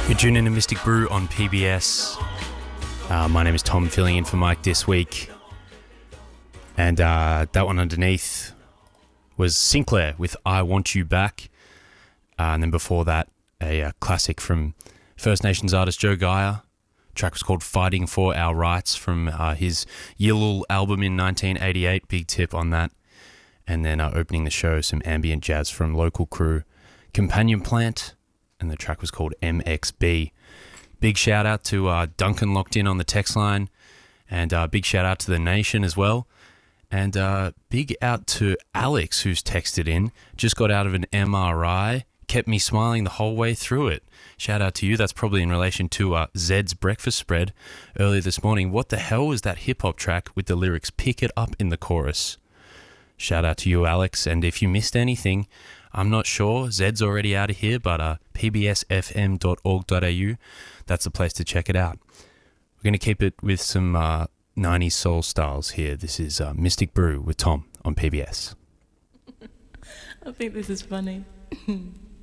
You're tuning in to Mystic Brew on PBS. My name is Tom, filling in for Mike this week. And that one underneath was Sinclair with I Want You Back. And then before that, a classic from First Nations artist Joe Geyer. The track was called Fighting for Our Rights from his Yilul album in 1988. Big tip on that. And then opening the show, some ambient jazz from local crew Companion Plant. And the track was called MXB. Big shout out to Duncan locked in on the text line, and big shout out to the nation as well, and big out to Alex who's texted in. Just got out of an MRI, kept me smiling the whole way through it. Shout out to you. That's probably in relation to Zed's breakfast spread earlier this morning. What the hell was that hip hop track with the lyrics "Pick it up" in the chorus? Shout out to you, Alex. And if you missed anything, I'm not sure. Zed's already out of here, but pbsfm.org.au, that's the place to check it out. We're going to keep it with some 90s soul styles here. This is Mystic Brew with Tom on PBS. I think this is funny.